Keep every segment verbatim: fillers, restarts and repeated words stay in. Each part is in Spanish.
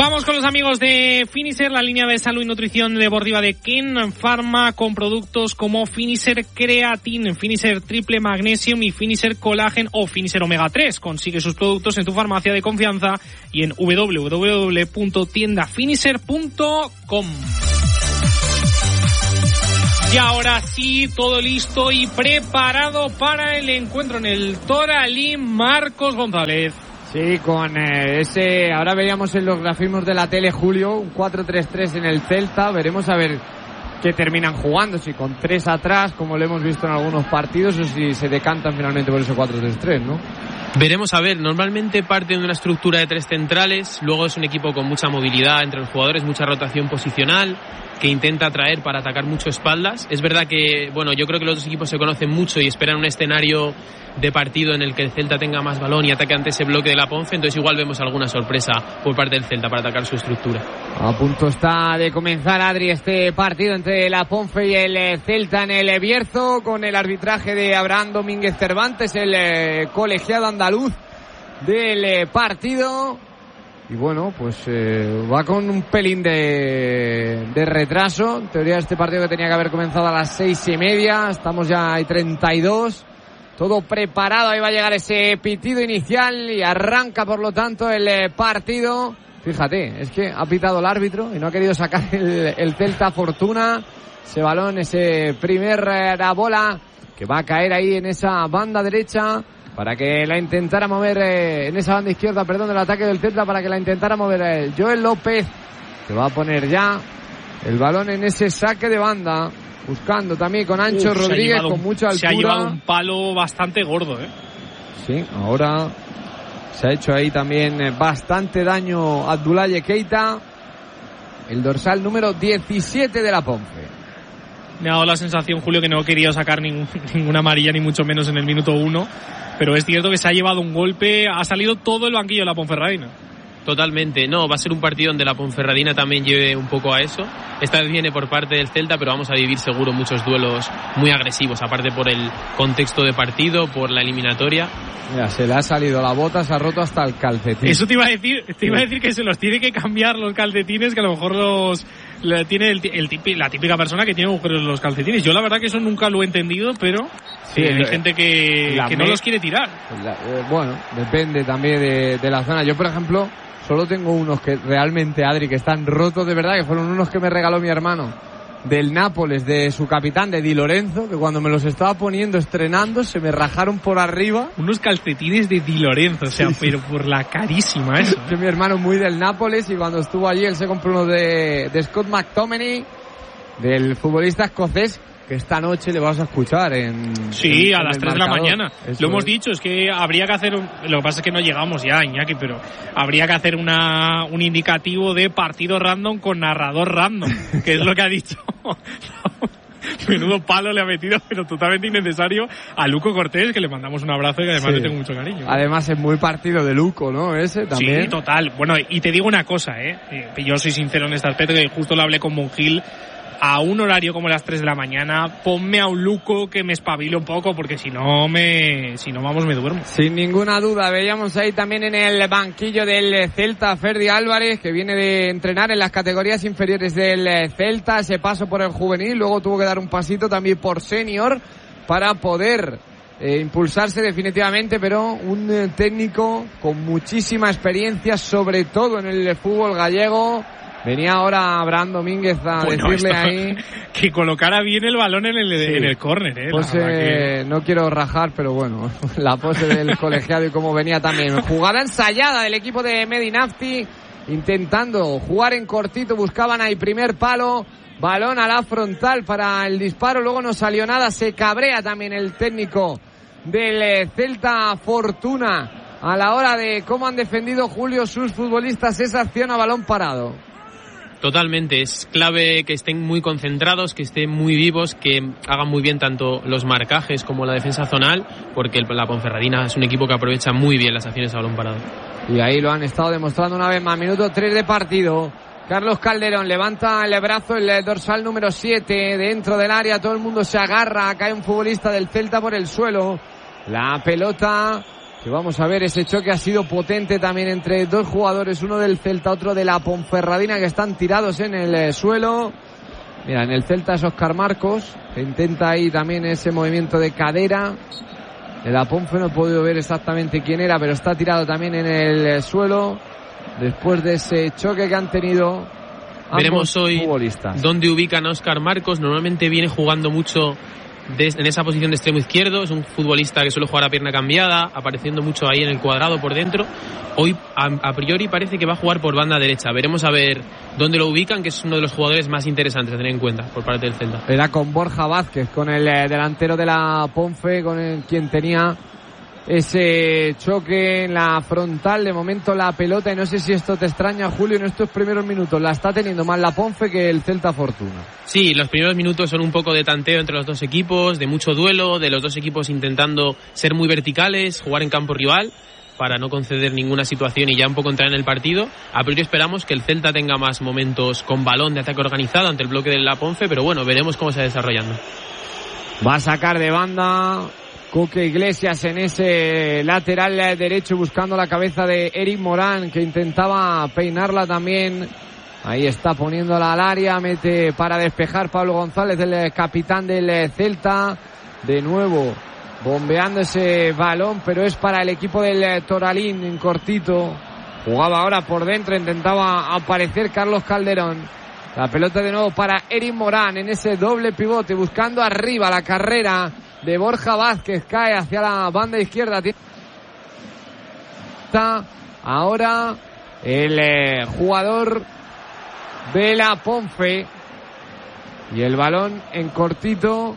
Vamos con los amigos de Finisher, la línea de salud y nutrición deportiva de Ken Pharma, con productos como Finisher Creatine, Finisher Triple Magnesium y Finisher Collagen o Finisher Omega tres. Consigue sus productos en tu farmacia de confianza y en doble u doble u doble u punto tienda finisher punto com. Y ahora sí, todo listo y preparado para el encuentro en el Toralín. Marcos González. Sí, con eh, ese, ahora veríamos en los grafismos de la tele, Julio, un cuatro tres tres en el Celta. Veremos a ver qué terminan jugando, si con tres atrás, como lo hemos visto en algunos partidos, o si se decantan finalmente por ese cuatro tres tres, ¿no? Veremos a ver, normalmente parte de una estructura de tres centrales, luego es un equipo con mucha movilidad entre los jugadores, mucha rotación posicional, que intenta atraer para atacar mucho espaldas. Es verdad que, bueno, yo creo que los dos equipos se conocen mucho y esperan un escenario de partido en el que el Celta tenga más balón y ataque ante ese bloque de la Ponce, entonces igual vemos alguna sorpresa por parte del Celta para atacar su estructura. A punto está de comenzar, Adri, este partido entre la Ponce y el Celta en el Bierzo, con el arbitraje de Abraham Domínguez Cervantes, el eh, colegiado andaluz del eh, partido. Y bueno, pues eh, va con un pelín de, de retraso. En teoría este partido que tenía que haber comenzado a las seis y media, estamos ya hay treinta y dos. Todo preparado, ahí va a llegar ese pitido inicial y arranca por lo tanto el eh, partido. Fíjate, es que ha pitado el árbitro y no ha querido sacar el, el Celta Fortuna. Ese balón, ese primer eh, la bola que va a caer ahí en esa banda derecha, para que la intentara mover eh, en esa banda izquierda, perdón, del ataque del Celta, para que la intentara mover eh, Joel López, que va a poner ya el balón en ese saque de banda, buscando también con Ancho Uf, Rodríguez, con mucha altura. Se ha llevado un palo bastante gordo, ¿eh? Sí, ahora se ha hecho ahí también bastante daño a Abdoulaye Keita, el dorsal número diecisiete de la Ponce. Me ha dado la sensación, Julio, que no he querido sacar ningún, ninguna amarilla, ni mucho menos en el minuto uno. Pero es cierto que se ha llevado un golpe, ha salido todo el banquillo de la Ponferradina. Totalmente, no, va a ser un partido donde la Ponferradina también lleve un poco a eso. Esta vez viene por parte del Celta, pero vamos a vivir seguro muchos duelos muy agresivos, aparte por el contexto de partido, por la eliminatoria. Mira, se le ha salido la bota, se ha roto hasta el calcetín. Eso te iba a decir, te iba a decir que se los tiene que cambiar los calcetines, que a lo mejor los la, tiene el, el, la típica persona que tiene agujeros en los calcetines. Yo la verdad que eso nunca lo he entendido, pero sí, hay gente que, que no los quiere tirar. La, eh, bueno, depende también de, de la zona. Yo, por ejemplo, solo tengo unos que realmente, Adri, que están rotos de verdad, que fueron unos que me regaló mi hermano del Nápoles, de su capitán, de Di Lorenzo, que cuando me los estaba poniendo, estrenando, se me rajaron por arriba. Unos calcetines de Di Lorenzo, o sea, sí, pero por la carísima eso. Que mi hermano muy del Nápoles, y cuando estuvo allí él se compró uno de, de Scott McTominay, del futbolista escocés, que esta noche le vas a escuchar en... Sí, en, a en las tres de la mañana. Eso lo hemos es. dicho, es que habría que hacer... Un, lo que pasa es que no llegamos ya, Iñaki, pero habría que hacer una un indicativo de partido random con narrador random, que es lo que ha dicho. Menudo palo le ha metido, pero totalmente innecesario, a Luco Cortés, que le mandamos un abrazo y que además sí, le tengo mucho cariño. Además es muy partido de Luco, ¿no? Ese también. Sí, total. Bueno, y te digo una cosa, ¿eh? Yo soy sincero en este aspecto, que justo lo hablé con Monjil. A un horario como las tres de la mañana, ponme a un Luco que me espabile un poco, porque si no me, si no vamos me duermo. Sin ninguna duda, veíamos ahí también en el banquillo del Celta Ferdi Álvarez, que viene de entrenar en las categorías inferiores del Celta, ese paso por el juvenil, luego tuvo que dar un pasito también por senior para poder eh, impulsarse definitivamente, pero un eh, técnico con muchísima experiencia, sobre todo en el fútbol gallego. Venía ahora Abraham Domínguez a bueno, decirle ahí que colocara bien el balón en el, sí, en el córner, ¿eh? Pues eh, que... no quiero rajar, pero bueno, la pose del colegiado y cómo venía también. Jugada ensayada del equipo de Medinafti, intentando jugar en cortito, buscaban ahí primer palo, balón a la frontal para el disparo, luego no salió nada, se cabrea también el técnico del Celta Fortuna a la hora de cómo han defendido, Julio, sus futbolistas esa acción a balón parado. Totalmente, es clave que estén muy concentrados, que estén muy vivos, que hagan muy bien tanto los marcajes como la defensa zonal, porque la Ponferradina es un equipo que aprovecha muy bien las acciones a balón parado. Y ahí lo han estado demostrando una vez más, minuto tres de partido. Carlos Calderón levanta el brazo, el dorsal número siete, dentro del área, todo el mundo se agarra, cae un futbolista del Celta por el suelo. La pelota que vamos a ver, ese choque ha sido potente también entre dos jugadores, uno del Celta, otro de la Ponferradina, que están tirados en el eh, suelo. Mira, en el Celta es Óscar Marcos, que intenta ahí también ese movimiento de cadera. De la Ponfe no he podido ver exactamente quién era, pero está tirado también en el eh, suelo después de ese choque que han tenido. Veremos hoy dónde ubican a Óscar Marcos. Normalmente viene jugando mucho de, en esa posición de extremo izquierdo. Es un futbolista que suele jugar a pierna cambiada, apareciendo mucho ahí en el cuadrado por dentro. Hoy a, a priori parece que va a jugar por banda derecha. Veremos a ver dónde lo ubican, que es uno de los jugadores más interesantes a tener en cuenta por parte del Celta. Era con Borja Vázquez, con el eh, delantero de la Ponfe, con el, quien tenía ese choque en la frontal. De momento la pelota, y no sé si esto te extraña, Julio, en estos primeros minutos la está teniendo más la Ponfe que el Celta Fortuna. Sí, los primeros minutos son un poco de tanteo entre los dos equipos, de mucho duelo, de los dos equipos intentando ser muy verticales, jugar en campo rival para no conceder ninguna situación y ya un poco entrar en el partido. A priori esperamos que el Celta tenga más momentos con balón de ataque organizado ante el bloque de la Ponfe, pero bueno, veremos cómo se va desarrollando. Va a sacar de banda Coque Iglesias en ese lateral derecho, buscando la cabeza de Eric Morán, que intentaba peinarla también. Ahí está poniéndola al área, mete para despejar Pablo González, el capitán del Celta. De nuevo bombeando ese balón, pero es para el equipo del Toralín, en cortito. Jugaba ahora por dentro, intentaba aparecer Carlos Calderón. La pelota de nuevo para Eric Morán en ese doble pivote, buscando arriba la carrera de Borja Vázquez, cae hacia la banda izquierda. Está ahora el eh, jugador de la Ponfe, y el balón en cortito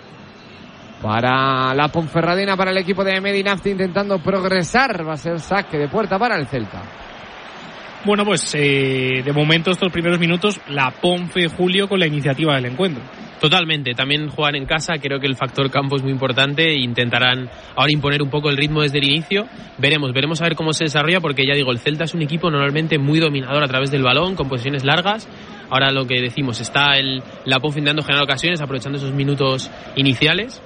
para la Ponferradina, para el equipo de Medinafti, intentando progresar. Va a ser saque de puerta para el Celta. Bueno, pues eh, de momento estos primeros minutos la Ponfe, Julio, con la iniciativa del encuentro. Totalmente, también juegan en casa, creo que el factor campo es muy importante e intentarán ahora imponer un poco el ritmo desde el inicio. Veremos, veremos a ver cómo se desarrolla, porque ya digo, el Celta es un equipo normalmente muy dominador a través del balón, con posiciones largas. Ahora lo que decimos, está el, la Ponfe intentando generar ocasiones, aprovechando esos minutos iniciales.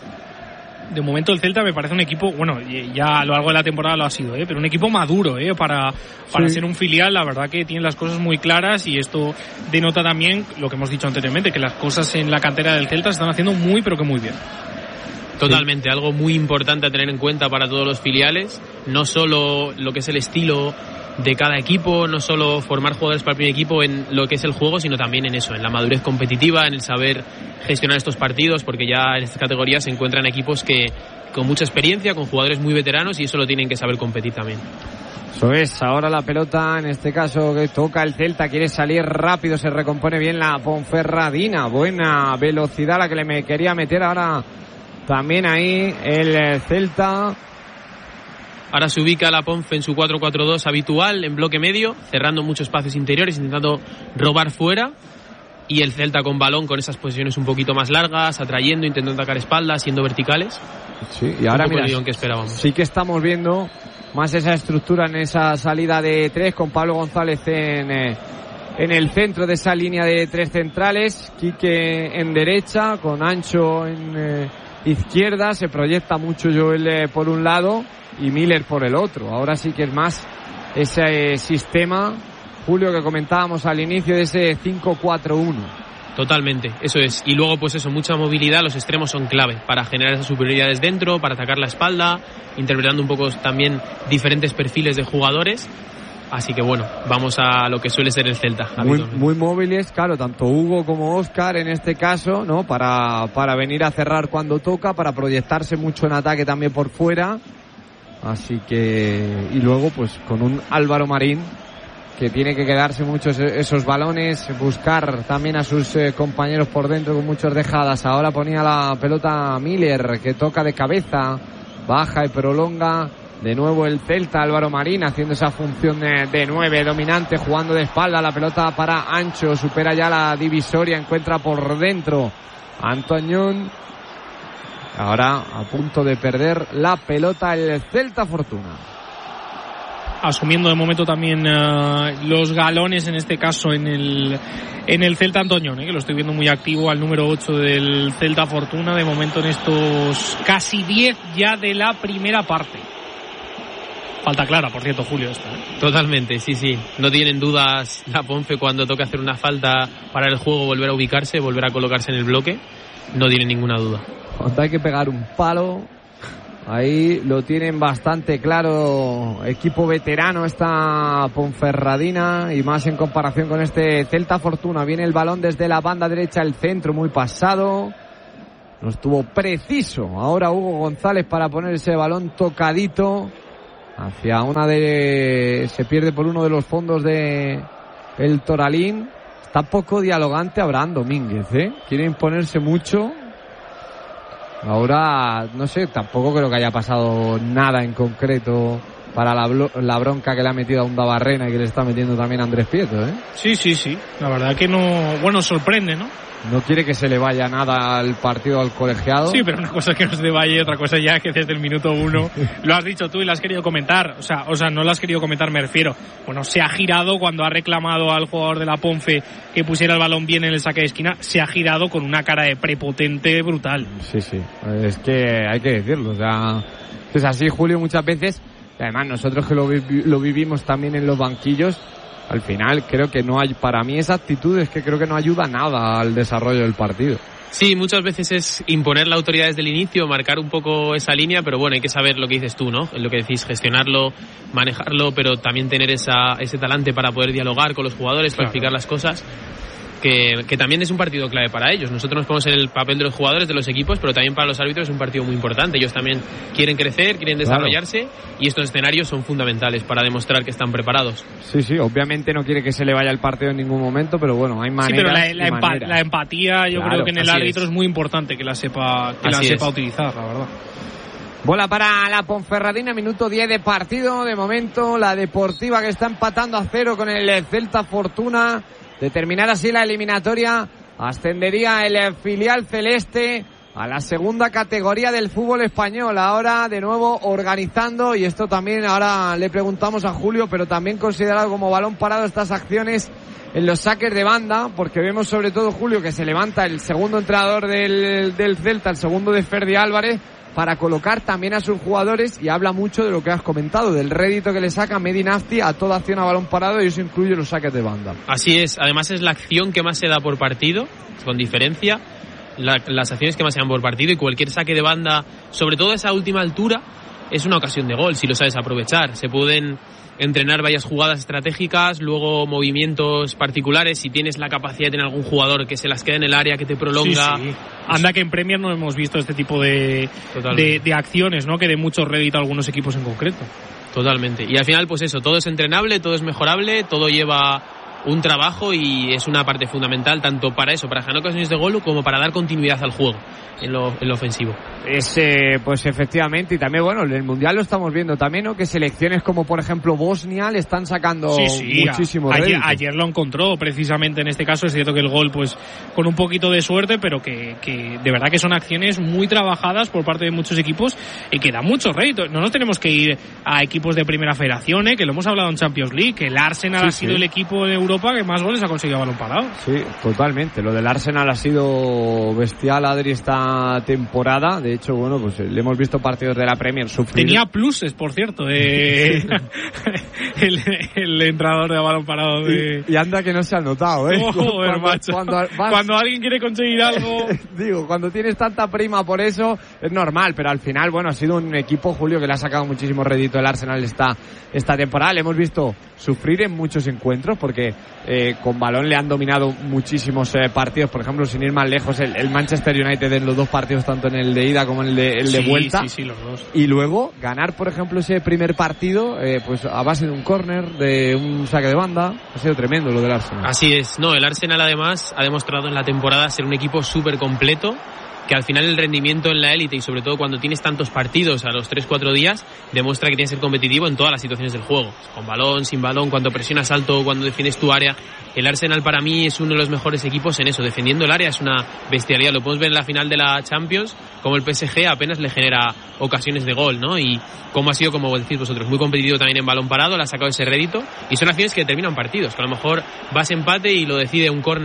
De momento el Celta me parece un equipo, bueno, ya a lo largo de la temporada lo ha sido, ¿eh? pero un equipo maduro, ¿eh? para, para sí. ser un filial. La verdad que tiene las cosas muy claras, y esto denota también lo que hemos dicho anteriormente, que las cosas en la cantera del Celta se están haciendo muy, pero que muy bien. Totalmente, sí. Algo muy importante a tener en cuenta para todos los filiales, no solo lo que es el estilo de cada equipo, no solo formar jugadores para el primer equipo en lo que es el juego, sino también en eso, en la madurez competitiva, en el saber gestionar estos partidos, porque ya en esta categoría se encuentran equipos que con mucha experiencia, con jugadores muy veteranos, y eso lo tienen que saber competir también. Eso es, ahora la pelota, en este caso que toca el Celta, quiere salir rápido, se recompone bien la Ponferradina, buena velocidad la que le me quería meter ahora también ahí el Celta. Ahora se ubica la Ponfe en su cuatro cuatro dos habitual, en bloque medio, cerrando muchos espacios interiores, intentando robar fuera. Y el Celta con balón, con esas posiciones un poquito más largas, atrayendo, intentando atacar espaldas, siendo verticales. Sí, y ahora mira, que esperábamos. Sí que estamos viendo más esa estructura en esa salida de tres, con Pablo González en, eh, en el centro de esa línea de tres centrales. Quique en derecha, con Ancho en eh, izquierda. Se proyecta mucho Joel eh, por un lado y Miller por el otro. Ahora sí que es más ese eh, sistema, Julio, que comentábamos al inicio, de ese cinco cuatro uno. Totalmente, eso es. Y luego, pues eso, mucha movilidad. Los extremos son clave para generar esas superioridades dentro, para atacar la espalda, interpretando un poco también diferentes perfiles de jugadores. Así que bueno, vamos a lo que suele ser el Celta. Muy, muy móviles, claro, tanto Hugo como Óscar en este caso, ¿no? Para, para venir a cerrar cuando toca, para proyectarse mucho en ataque también por fuera. Así que, y luego pues con un Álvaro Marín que tiene que quedarse muchos esos balones, buscar también a sus eh, compañeros por dentro con muchas dejadas. Ahora ponía la pelota Miller, que toca de cabeza, baja y prolonga de nuevo el Celta. Álvaro Marín haciendo esa función de, de nueve, dominante, jugando de espalda. La pelota para Ancho, supera ya la divisoria, encuentra por dentro Antoñón. Ahora a punto de perder la pelota el Celta Fortuna. Asumiendo de momento también uh, los galones, en este caso en el en el Celta Antoñón, ¿eh? que lo estoy viendo muy activo, al número ocho del Celta Fortuna, de momento en estos casi diez ya de la primera parte. Falta clara, por cierto, Julio, esta, ¿eh? Totalmente, sí, sí. No tienen dudas la Ponfe cuando toca hacer una falta para el juego, volver a ubicarse, volver a colocarse en el bloque. No tienen ninguna duda. Cuando hay que pegar un palo, ahí lo tienen bastante claro. Equipo veterano esta Ponferradina, y más en comparación con este Celta Fortuna. Viene el balón desde la banda derecha, el centro muy pasado. No estuvo preciso ahora Hugo González para poner ese balón tocadito hacia una de... se pierde por uno de los fondos de el Toralín. Está poco dialogante Abraham Domínguez, ¿eh? Quiere imponerse mucho. Ahora, no sé, tampoco creo que haya pasado nada en concreto para la, blo- la bronca que le ha metido a Unda Barrena y que le está metiendo también a Andrés Prieto, ¿eh? Sí, sí, sí. La verdad que no... Bueno, sorprende, ¿no? No quiere que se le vaya nada al partido al colegiado. Sí, pero una cosa es que no se le vaya y otra cosa ya que desde el minuto uno lo has dicho tú y lo has querido comentar. O sea, o sea, no lo has querido comentar, me refiero. Bueno, se ha girado cuando ha reclamado al jugador de la Ponfe que pusiera el balón bien en el saque de esquina. Se ha girado con una cara de prepotente brutal. Sí, sí. Es que hay que decirlo. O sea, es así, Julio, muchas veces. Y además, nosotros que lo, vi- lo vivimos también en los banquillos, al final creo que no hay, para mí esa actitud es que creo que no ayuda nada al desarrollo del partido. Sí, muchas veces es imponer la autoridad desde el inicio, marcar un poco esa línea, pero bueno, hay que saber lo que dices tú, ¿no? Lo que decís, gestionarlo, manejarlo, pero también tener esa, ese talante para poder dialogar con los jugadores, Claro. clarificar las cosas. Que, que también es un partido clave para ellos. Nosotros nos ponemos en el papel de los jugadores, de los equipos, pero también para los árbitros es un partido muy importante. Ellos también quieren crecer, quieren desarrollarse, claro. Y estos escenarios son fundamentales para demostrar que están preparados. Sí, sí, obviamente no quiere que se le vaya el partido en ningún momento, pero bueno, hay maneras. Sí, pero la, la, y empa- maneras. la empatía yo Claro, creo que en el árbitro es. es muy importante que la sepa, que la Así sepa es. utilizar, la verdad. Bola para la Ponferradina, minuto diez de partido. De momento, la Deportiva que está empatando a cero con el Celta Fortuna. De terminar así la eliminatoria, ascendería el filial celeste a la segunda categoría del fútbol español. Ahora de nuevo organizando, y esto también ahora le preguntamos a Julio, pero también considerado como balón parado estas acciones en los saques de banda, porque vemos sobre todo, Julio, que se levanta el segundo entrenador del, del Celta, el segundo de Ferdi Álvarez, para colocar también a sus jugadores, y habla mucho de lo que has comentado, del rédito que le saca Medi Nafti a toda acción a balón parado, y eso incluye los saques de banda. Así es, además es la acción que más se da por partido, con diferencia, la, las acciones que más se dan por partido, y cualquier saque de banda, sobre todo a esa última altura, es una ocasión de gol, si lo sabes aprovechar. Se pueden entrenar varias jugadas estratégicas, luego movimientos particulares, si tienes la capacidad de tener algún jugador que se las quede en el área, que te prolonga. Sí, sí. Anda que en Premier no hemos visto este tipo de, de, de acciones, ¿no? Que de mucho rédito a algunos equipos en concreto. Totalmente. Y al final, pues eso, todo es entrenable, todo es mejorable, todo lleva un trabajo y es una parte fundamental tanto para eso, para ganar ocasiones de gol, como para dar continuidad al juego en lo, en lo ofensivo. Es, eh, pues efectivamente, y también, bueno, en el Mundial lo estamos viendo también, ¿no? Que selecciones como, por ejemplo, Bosnia le están sacando sí, sí, muchísimo ayer, rédito. ayer lo encontró, precisamente en este caso. Es cierto que el gol, pues, con un poquito de suerte, pero que, que de verdad que son acciones muy trabajadas por parte de muchos equipos y que da mucho rédito. No nos tenemos que ir a equipos de primera federación, ¿eh? Que lo hemos hablado en Champions League, que el Arsenal sí, ha sido sí. el equipo de Europa que más goles ha conseguido a balón parado. Sí, totalmente. Lo del Arsenal ha sido bestial, Adri, esta temporada. De hecho, bueno, pues le hemos visto partidos de la Premier sufrir. Tenía pluses, por cierto, eh, el, el entrenador de balón parado de... Y, y anda que no se ha notado, ¿eh? Oh, joder, cuando, macho. Cuando, vas... cuando alguien quiere conseguir algo... Digo, cuando tienes tanta prima por eso, es normal, pero al final, bueno, ha sido un equipo, Julio, que le ha sacado muchísimo rédito el Arsenal esta, esta temporada. Le hemos visto sufrir en muchos encuentros, porque eh, con balón le han dominado muchísimos eh, partidos. Por ejemplo, sin ir más lejos, el, el Manchester United en los dos partidos, tanto en el de ida como en el de, el de sí, vuelta. Sí, sí, los dos. Y luego ganar, por ejemplo, ese primer partido, eh, pues a base de un córner, de un saque de banda. Ha sido tremendo lo del Arsenal. Así es. No, el Arsenal además ha demostrado en la temporada ser un equipo súper completo, que al final el rendimiento en la élite, y sobre todo cuando tienes tantos partidos a los tres cuatro días, demuestra que tienes que ser competitivo en todas las situaciones del juego, con balón, sin balón, cuando presionas alto, cuando defiendes tu área. El Arsenal para mí es uno de los mejores equipos en eso, defendiendo el área es una bestialidad. Lo podemos ver en la final de la Champions, como el P S G apenas le genera ocasiones de gol, ¿no? Y cómo ha sido, como decís vosotros, muy competitivo también en balón parado, le ha sacado ese rédito, y son acciones que determinan partidos, que a lo mejor vas empate y lo decide un córner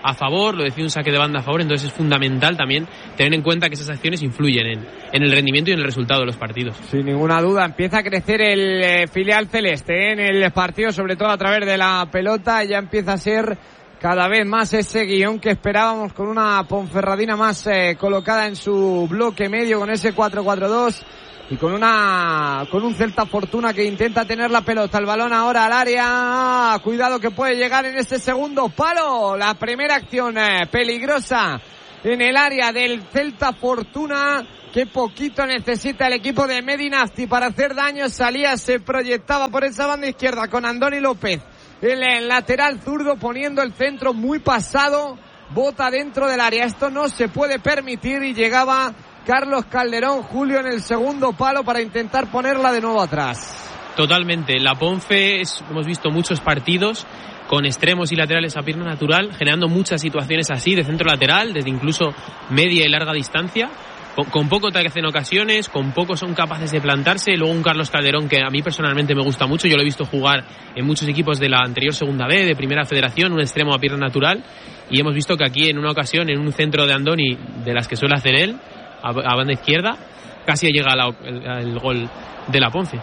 a favor, lo decide un saque de banda a favor, entonces es fundamental también tener en cuenta que esas acciones influyen en, en el rendimiento y en el resultado de los partidos. Sin ninguna duda, empieza a crecer el eh, filial celeste ¿eh? en el partido, sobre todo a través de la pelota, ya empieza a ser cada vez más ese guión que esperábamos, con una Ponferradina más eh, colocada en su bloque medio con ese cuatro cuatro dos y con una con un Celta Fortuna que intenta tener la pelota. El balón ahora al área, cuidado que puede llegar en este segundo palo. La primera acción eh, peligrosa en el área del Celta Fortuna. Qué poquito necesita el equipo de Medinasti para hacer daño. Salía, se proyectaba por esa banda izquierda con Andoni López, el, el lateral zurdo, poniendo el centro muy pasado, bota dentro del área. Esto no se puede permitir, y llegaba Carlos Calderón, Julio, en el segundo palo para intentar ponerla de nuevo atrás. Totalmente, la Ponfe es, hemos visto muchos partidos con extremos y laterales a pierna natural, generando muchas situaciones así de centro lateral, desde incluso media y larga distancia. Con, con poco te hacen ocasiones, con poco son capaces de plantarse. Luego un Carlos Calderón que a mí personalmente me gusta mucho, yo lo he visto jugar en muchos equipos de la anterior segunda B, de primera federación, un extremo a pierna natural, y hemos visto que aquí en una ocasión, en un centro de Andoni, de las que suele hacer él, a, a banda izquierda, casi llega la, el, el gol de la Ponce.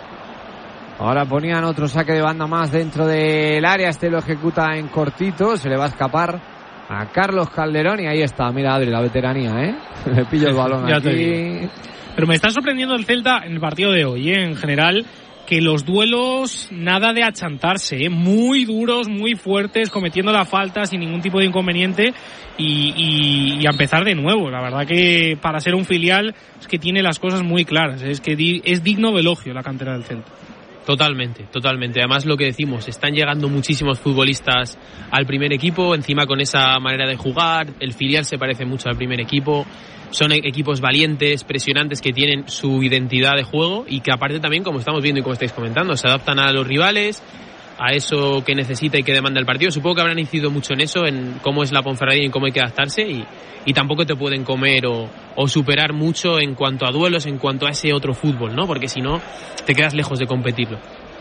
Ahora ponían otro saque de banda más dentro del área, este lo ejecuta en cortito, se le va a escapar a Carlos Calderón, y ahí está, mira Adri, la veteranía, ¿eh? Le pillo el balón ya aquí. Pero me está sorprendiendo el Celta en el partido de hoy, ¿eh? En general, que los duelos nada de achantarse, ¿eh? Muy duros, muy fuertes, cometiendo la falta sin ningún tipo de inconveniente, y, y, y a empezar de nuevo. La verdad que para ser un filial es que tiene las cosas muy claras, ¿eh? Es que di, es digno de elogio la cantera del Celta. Totalmente, totalmente. Además, lo que decimos, están llegando muchísimos futbolistas al primer equipo, encima con esa manera de jugar. El filial se parece mucho al primer equipo. Son equipos valientes, presionantes, que tienen su identidad de juego y que aparte también, como estamos viendo y como estáis comentando, se adaptan a los rivales, a eso que necesita y que demanda el partido. Supongo que habrán incidido mucho en eso, en cómo es la Ponferradina y cómo hay que adaptarse, y, y tampoco te pueden comer o, o superar mucho en cuanto a duelos, en cuanto a ese otro fútbol, ¿no? Porque si no, te quedas lejos de competirlo.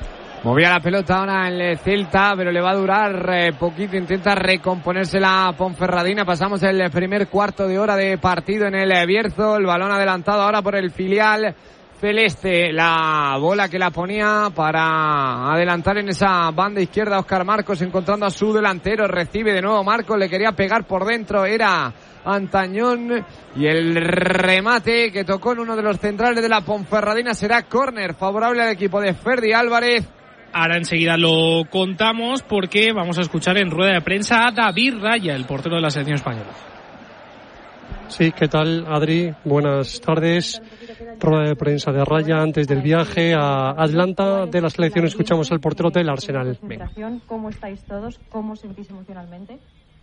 Movía la pelota ahora el Celta, pero le va a durar eh, poquito, intenta recomponerse la Ponferradina. Pasamos el primer cuarto de hora de partido en el Bierzo, el balón adelantado ahora por el filial celeste, la bola que la ponía para adelantar en esa banda izquierda Óscar Marcos, encontrando a su delantero, recibe de nuevo Marcos, le quería pegar por dentro, era Antañón, y el remate que tocó en uno de los centrales de la Ponferradina será córner favorable al equipo de Ferdi Álvarez. Ahora enseguida lo contamos, porque vamos a escuchar en rueda de prensa a David Raya, el portero de la selección española. Sí, ¿qué tal, Adri? Buenas tardes. Rueda de prensa de Raya antes del viaje a Atlanta de la selección. Escuchamos al portero del Arsenal. Venga. ¿Cómo estáis todos? ¿Cómo os sentís emocionalmente?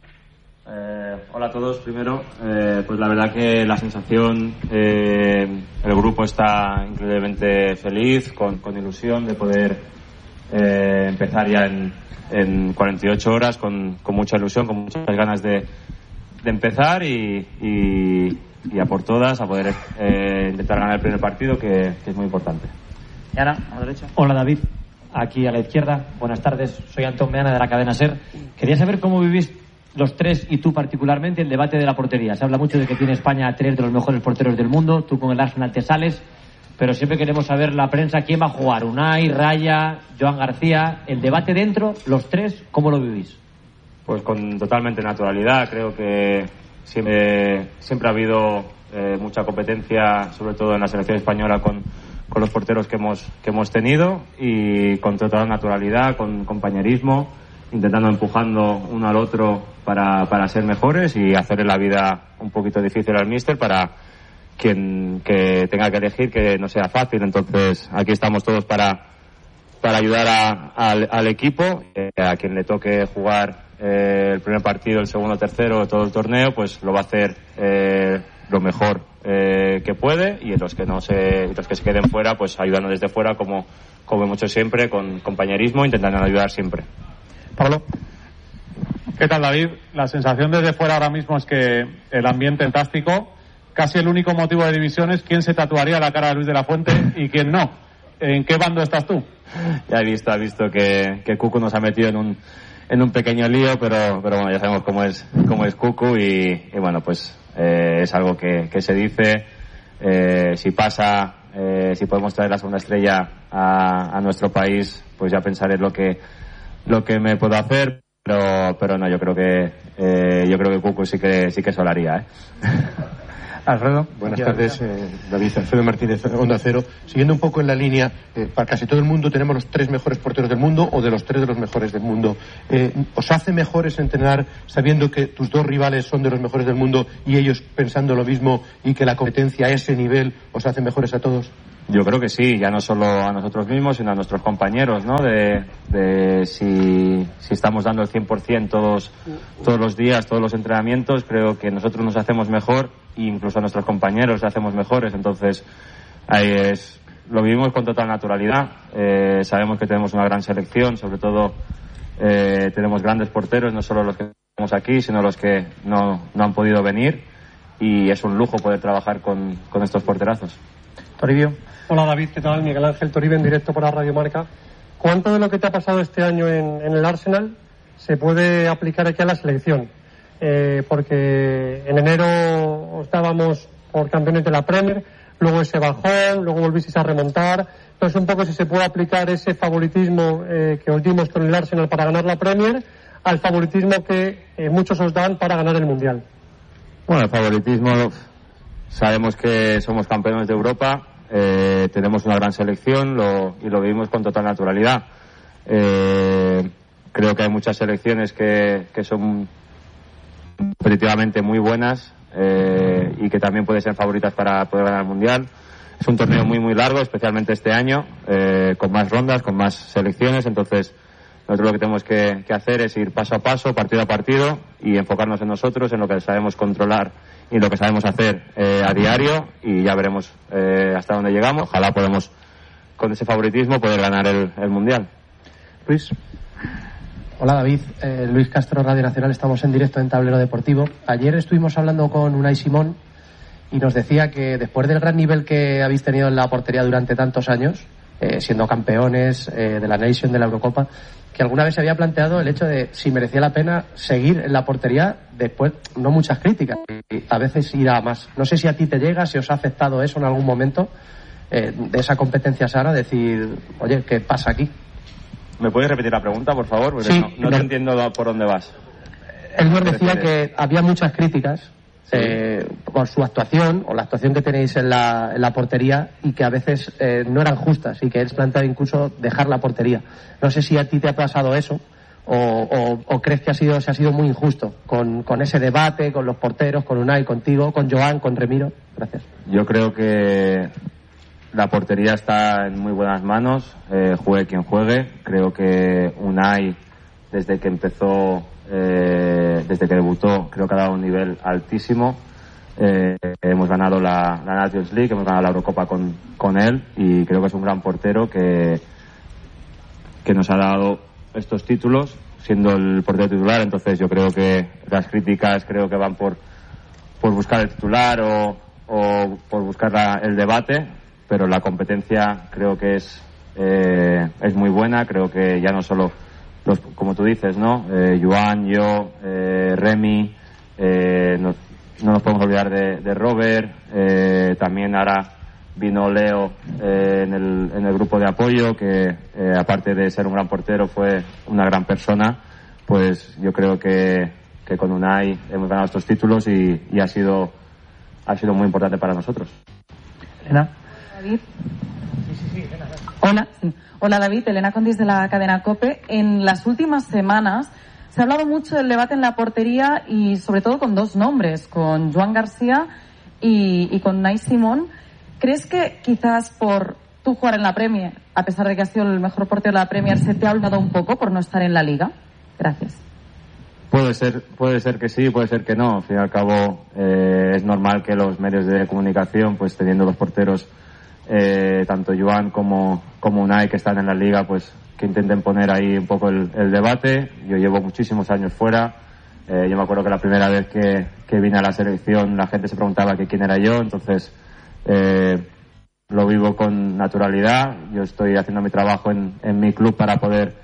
Eh, hola a todos. Primero, eh, pues la verdad que la sensación, eh, el grupo está increíblemente feliz, con, con ilusión de poder eh, empezar ya en, en cuarenta y ocho horas, con, con mucha ilusión, con muchas ganas de, de empezar y, y, y a por todas, a poder eh, intentar ganar el primer partido, que, que es muy importante. Ana, a la derecha. Hola David, aquí a la izquierda. Buenas tardes, soy Antón Meana de la cadena SER. Quería saber cómo vivís los tres, y tú particularmente, el debate de la portería. Se habla mucho de que tiene España a tres de los mejores porteros del mundo, tú con el Arsenal te sales, pero siempre queremos saber la prensa quién va a jugar, Unai, Raya, Joan García. El debate dentro, los tres, ¿cómo lo vivís? Pues con totalmente naturalidad. Creo que siempre, siempre ha habido eh, mucha competencia, sobre todo en la selección española, con, con los porteros que hemos, que hemos tenido, y con total naturalidad, con compañerismo, intentando empujando uno al otro para, para ser mejores y hacerle la vida un poquito difícil al míster para quien que tenga que elegir, que no sea fácil. Entonces aquí estamos todos para, para ayudar a, a, al equipo, eh, a quien le toque jugar eh, el primer partido, el segundo, tercero, todo el torneo, pues lo va a hacer eh, lo mejor eh, que puede, y los que no se, los que se queden fuera, pues ayudando desde fuera, como, como hemos hecho siempre, con compañerismo, intentando ayudar siempre. Pablo. ¿Qué tal, David? La sensación desde fuera ahora mismo es que el ambiente es fantástico. Casi el único motivo de división es quién se tatuaría la cara de Luis de la Fuente y quién no. ¿En qué bando estás tú? Ya he visto, he visto que, que Cuco nos ha metido en un, en un pequeño lío, pero, pero bueno, ya sabemos cómo es, cómo es Cucu y, y bueno, pues eh, es algo que, que se dice. Eh, si pasa, eh, si podemos traer la segunda estrella a, a nuestro país, pues ya pensaré lo que, lo que me puedo hacer, pero, pero no, yo creo que, eh, yo creo que Cucu sí que, sí que se lo haría, ¿eh? Alfredo. Buenas tardes, eh, David. Alfredo Martínez, Onda Cero. Siguiendo un poco en la línea, eh, para casi todo el mundo tenemos los tres mejores porteros del mundo o de los tres de los mejores del mundo. Eh, ¿Os hace mejores entrenar sabiendo que tus dos rivales son de los mejores del mundo y ellos pensando lo mismo y que la competencia a ese nivel os hace mejores a todos? Yo creo que sí, ya no solo a nosotros mismos, sino a nuestros compañeros, ¿no? De, de si, si estamos dando el cien por ciento todos, todos los días, todos los entrenamientos, creo que nosotros nos hacemos mejor e incluso a nuestros compañeros nos hacemos mejores. Entonces, ahí es, lo vivimos con total naturalidad. Eh, sabemos que tenemos una gran selección, sobre todo eh, tenemos grandes porteros, no solo los que tenemos aquí, sino los que no, no han podido venir, y es un lujo poder trabajar con, con estos porterazos. Toribio. Hola David, ¿qué tal? Miguel Ángel Toribio en directo para Radio Marca. ¿Cuánto de lo que te ha pasado este año en, en el Arsenal se puede aplicar aquí a la selección? Eh, porque en enero os dábamos por campeones de la Premier, luego ese bajón, luego volvisteis a remontar. Entonces, un poco si se puede aplicar ese favoritismo eh, que os dimos con el Arsenal para ganar la Premier al favoritismo que eh, muchos os dan para ganar el Mundial. Bueno, el favoritismo, sabemos que somos campeones de Europa, eh, tenemos una gran selección lo, y lo vivimos con total naturalidad. Eh, creo que hay muchas selecciones que, que son competitivamente muy buenas eh, y que también pueden ser favoritas para poder ganar el Mundial. Es un torneo muy muy largo, especialmente este año, eh, con más rondas, con más selecciones. Entonces nosotros lo que tenemos que, que hacer es ir paso a paso, partido a partido, y enfocarnos en nosotros, en lo que sabemos controlar y lo que sabemos hacer eh, a diario, y ya veremos eh, hasta dónde llegamos. Ojalá podamos, con ese favoritismo, poder ganar el, el Mundial. Luis. Hola David, eh, Luis Castro, Radio Nacional, estamos en directo en Tablero Deportivo. Ayer estuvimos hablando con Unai Simón y nos decía que después del gran nivel que habéis tenido en la portería durante tantos años, eh, siendo campeones eh, de la Nation, de la Eurocopa, que alguna vez se había planteado el hecho de si merecía la pena seguir en la portería después, no muchas críticas, y a veces ir a más. No sé si a ti te llega, si os ha afectado eso en algún momento, eh, de esa competencia sana, decir, oye, ¿qué pasa aquí? ¿Me puedes repetir la pregunta, por favor? Porque sí, no, no te entiendo por dónde vas. Él nos decía que había muchas críticas sí. eh, por su actuación o la actuación que tenéis en la, en la portería, y que a veces eh, no eran justas, y que él planteaba incluso dejar la portería. No sé si a ti te ha pasado eso o, o, o crees que ha sido, se ha sido muy injusto con, con ese debate, con los porteros, con Unai, contigo, con Joan, con Remiro. Gracias. Yo creo que la portería está en muy buenas manos, eh, juegue quien juegue. Creo que Unai, desde que empezó, eh, desde que debutó, creo que ha dado un nivel altísimo. Eh, hemos ganado la, la Nations League, hemos ganado la Eurocopa con, con él, y creo que es un gran portero que, que nos ha dado estos títulos, siendo el portero titular. Entonces yo creo que las críticas creo que van por, por buscar el titular o, o por buscar la, el debate. Pero la competencia creo que es eh, es muy buena. Creo que ya no solo los, como tú dices, ¿no? Eh, Joan, yo, eh, Remy, eh, no, no nos podemos olvidar de, de Robert, eh, también ahora vino Leo eh, en, el, en el grupo de apoyo, que eh, aparte de ser un gran portero fue una gran persona. Pues yo creo que, que con Unai hemos ganado estos títulos y, y ha sido ha sido muy importante para nosotros. Elena. David. Sí, sí, sí, Elena. Hola, sí. Hola David, Elena Condis de la cadena COPE. En las últimas semanas se ha hablado mucho del debate en la portería, y sobre todo con dos nombres, con Joan García y, y con Unai Simón. ¿Crees que quizás por tú jugar en la Premier, a pesar de que has sido el mejor portero de la Premier, se te ha olvidado un poco por no estar en la Liga? Gracias. Puede ser, puede ser que sí, puede ser que no. Al fin y al cabo, eh, es normal que los medios de comunicación, pues teniendo los porteros, eh, tanto Joan como, como Unai, que están en la Liga, pues que intenten poner ahí un poco el, el debate. Yo llevo muchísimos años fuera. Eh, yo me acuerdo que la primera vez que, que vine a la selección la gente se preguntaba que quién era yo. Entonces, eh, lo vivo con naturalidad. Yo estoy haciendo mi trabajo en, en mi club para poder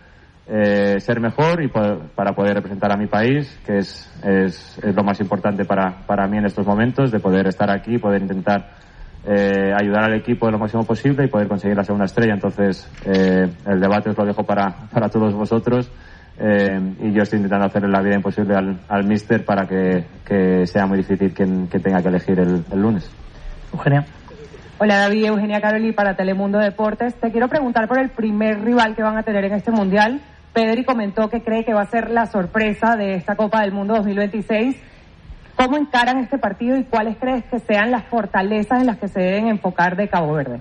eh, ser mejor y poder, para poder representar a mi país, que es, es, es lo más importante para, para mí en estos momentos, de poder estar aquí, poder intentar eh, ayudar al equipo de lo máximo posible y poder conseguir la segunda estrella. Entonces, eh, el debate os lo dejo para, para todos vosotros. Eh, y yo estoy intentando hacerle la vida imposible al, al míster para que, que sea muy difícil quien, quien tenga que elegir el, el lunes. Eugenia. Hola David, Eugenia Caroli para Telemundo Deportes. Te quiero preguntar por el primer rival que van a tener en este Mundial. Pedri comentó que cree que va a ser la sorpresa de esta Copa del Mundo dos mil veintiséis. ¿Cómo encaran este partido y cuáles crees que sean las fortalezas en las que se deben enfocar de Cabo Verde?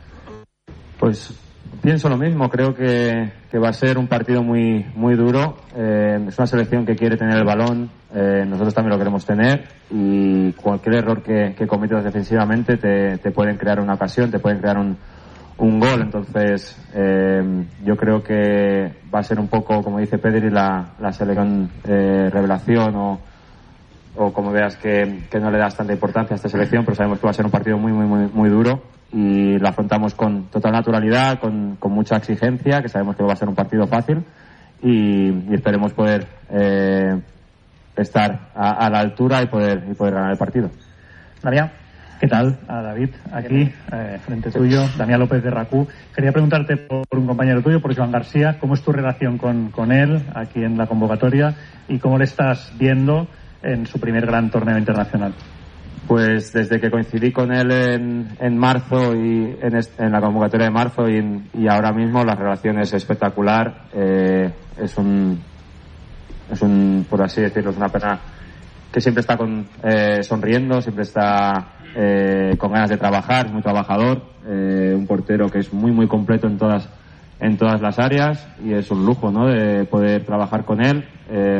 Pues pienso lo mismo, creo que, que va a ser un partido muy muy duro. Eh, es una selección que quiere tener el balón, eh, nosotros también lo queremos tener, y cualquier error que, que cometas defensivamente te, te pueden crear una ocasión, te pueden crear un, un gol. Entonces eh, yo creo que va a ser un poco, como dice Pedri, la, la selección eh, revelación o, o como veas que, que no le das tanta importancia a esta selección, pero sabemos que va a ser un partido muy muy muy, muy duro. Y lo afrontamos con total naturalidad, con, con mucha exigencia, que sabemos que va a ser un partido fácil, y, y esperemos poder eh, estar a, a la altura y poder y poder ganar el partido. Damián, ¿qué tal? A David, aquí, eh, frente tuyo, Damián López de RACU. Quería preguntarte por un compañero tuyo, por Joan García, ¿cómo es tu relación con, con él aquí en la convocatoria y cómo le estás viendo en su primer gran torneo internacional? Pues desde que coincidí con él en, en marzo y en, est- en la convocatoria de marzo y, en, y ahora mismo la relación es espectacular. Eh, es un, es un, por así decirlo, es una persona que siempre está con, eh, sonriendo, siempre está eh, con ganas de trabajar, es muy trabajador, eh, un portero que es muy muy completo en todas en todas las áreas, y es un lujo, ¿no?, de poder trabajar con él. Eh,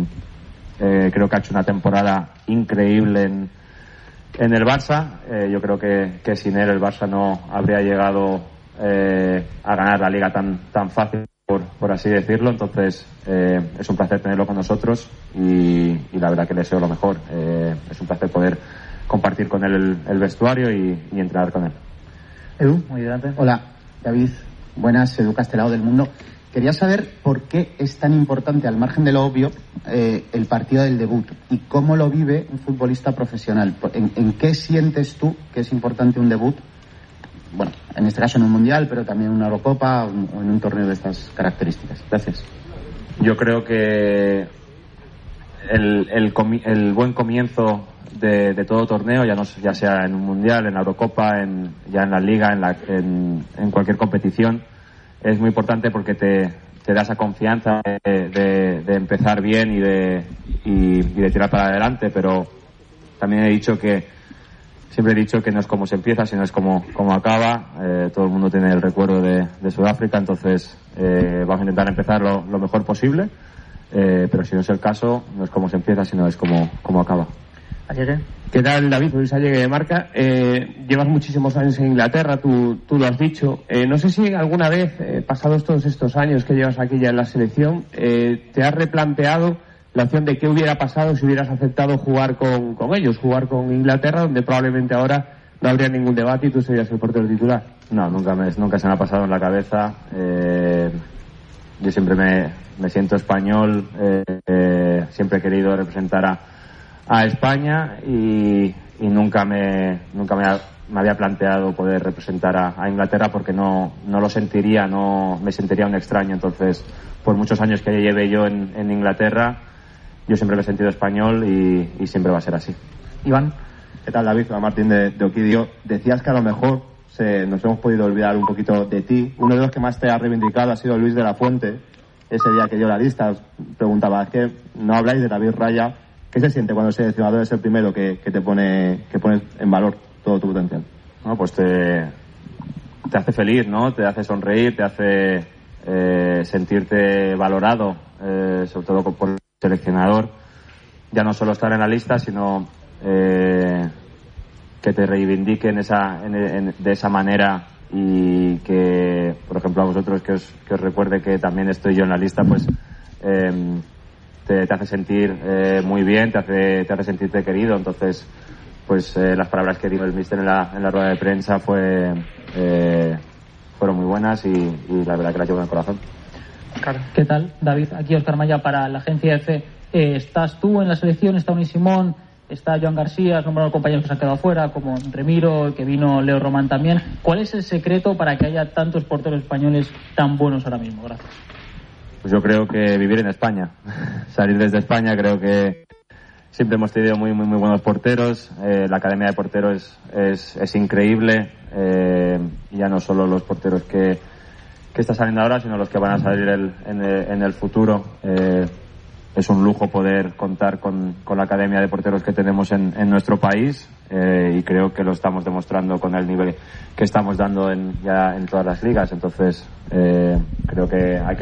eh, creo que ha hecho una temporada increíble en En el Barça. Eh, yo creo que, que sin él el Barça no habría llegado eh, a ganar la liga tan tan fácil, por, por así decirlo. Entonces eh, es un placer tenerlo con nosotros y, y la verdad que le deseo lo mejor. Eh, es un placer poder compartir con él el, el vestuario y, y entrenar con él. Edu, muy adelante. Hola, David. Buenas, Edu Castelao del Mundo. Quería saber por qué es tan importante, al margen de lo obvio, eh, el partido del debut y cómo lo vive un futbolista profesional. ¿En, ¿En qué sientes tú que es importante un debut? Bueno, en este caso en un Mundial, pero también en una Eurocopa o en un torneo de estas características. Gracias. Yo creo que el, el, comi- el buen comienzo de, de todo torneo, ya, no, ya sea en un Mundial, en la Eurocopa, en, ya en la Liga, en, la, en, en cualquier competición, es muy importante porque te, te da esa confianza de, de, de empezar bien y de, y, y de tirar para adelante. Pero también he dicho que siempre he dicho que no es como se empieza, sino es como, como acaba. Eh, todo el mundo tiene el recuerdo de, de Sudáfrica, entonces eh, vamos a intentar empezar lo, lo mejor posible, eh, pero si no es el caso, no es como se empieza, sino es como, como acaba. Allegue. ¿Qué tal, David? Luis Allegue de Marca. Eh, llevas muchísimos años en Inglaterra, tú, tú lo has dicho. Eh, no sé si alguna vez, eh, pasados todos estos años que llevas aquí ya en la selección, eh, te has replanteado la opción de qué hubiera pasado si hubieras aceptado jugar con, con ellos, jugar con Inglaterra, donde probablemente ahora no habría ningún debate y tú serías el portero titular. No, nunca, me, nunca se me ha pasado en la cabeza. Eh, yo siempre me, me siento español, eh, eh, siempre he querido representar a a España y, y nunca me nunca me, ha, me había planteado poder representar a, a Inglaterra porque no no lo sentiría, no me sentiría un extraño. Entonces, por muchos años que lleve yo en, en Inglaterra, yo siempre me he sentido español y, y siempre va a ser así. Iván. ¿Qué tal, David? Soy Martín de, de Oquidio. Decías que a lo mejor se, nos hemos podido olvidar un poquito de ti. Uno de los que más te ha reivindicado ha sido Luis de la Fuente. Ese día que dio la lista, os preguntaba, es que no habláis de David Raya. ¿Qué se siente cuando el seleccionador es el primero que, que te pone que pone en valor todo tu potencial? No, pues te, te hace feliz, ¿no? Te hace sonreír, te hace eh, sentirte valorado, eh, sobre todo por el seleccionador. Ya no solo estar en la lista, sino eh, que te reivindiquen esa, en, en, de esa manera, y que, por ejemplo, a vosotros que os, que os recuerde que también estoy yo en la lista, pues eh, Te, te hace sentir eh, muy bien, te hace, te hace sentirte querido. Entonces, pues eh, las palabras que dijo el míster en la, en la rueda de prensa fue, eh, fueron muy buenas y, y la verdad que las llevo en el corazón. ¿Qué tal, David? Aquí Oscar Maya para la agencia F. Eh, ¿Estás tú en la selección? ¿Está Unai Simón? ¿Está Joan García? Has nombrado compañeros que se han quedado fuera, como Remiro, que vino Leo Román también. ¿Cuál es el secreto para que haya tantos porteros españoles tan buenos ahora mismo? Gracias. Pues yo creo que vivir en España, salir desde España, creo que siempre hemos tenido muy muy muy buenos porteros. Eh, la academia de porteros es, es, es increíble, eh, ya no solo los porteros que, que están saliendo ahora, sino los que van a salir el, en, el, en el futuro. Eh, es un lujo poder contar con, con la academia de porteros que tenemos en, en nuestro país, eh, y creo que lo estamos demostrando con el nivel que estamos dando en, ya en todas las ligas. Entonces eh, creo que hay que